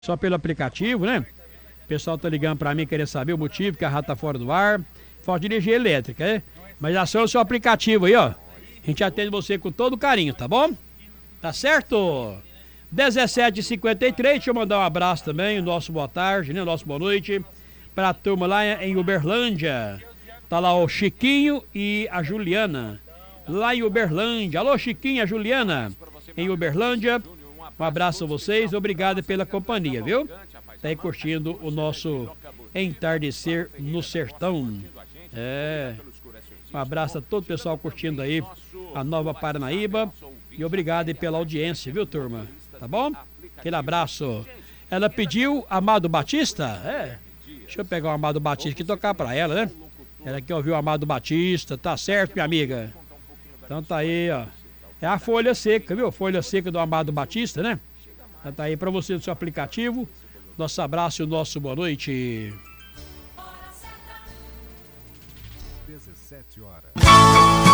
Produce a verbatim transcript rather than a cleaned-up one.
Só pelo aplicativo, né? O pessoal tá ligando pra mim querendo saber o motivo que a rádio tá fora do ar. Falta de energia elétrica, né? Mas aciona o seu aplicativo aí, ó. A gente atende você com todo carinho, tá bom? Tá certo? dezessete e cinquenta e três, deixa eu mandar um abraço também, o nosso boa tarde, né? O nosso boa noite pra turma lá em Uberlândia. Tá lá o Chiquinho e a Juliana, lá em Uberlândia. Alô, Chiquinho e a Juliana, em Uberlândia. Um abraço a vocês, obrigado pela companhia, viu? Tá aí curtindo o nosso entardecer no sertão. É. Um abraço a todo o pessoal curtindo aí a Nova Paranaíba. E obrigado aí pela audiência, viu, turma? Tá bom? Aquele abraço. Ela pediu Amado Batista? É. Deixa eu pegar o Amado Batista e tocar pra ela, né? Ela quer ouvir o Amado Batista, tá certo, minha amiga? Então tá aí, ó. É a folha seca, viu? Folha seca do Amado Batista, né? Então tá aí pra você no seu aplicativo. Nosso abraço e o nosso boa noite. dezessete horas.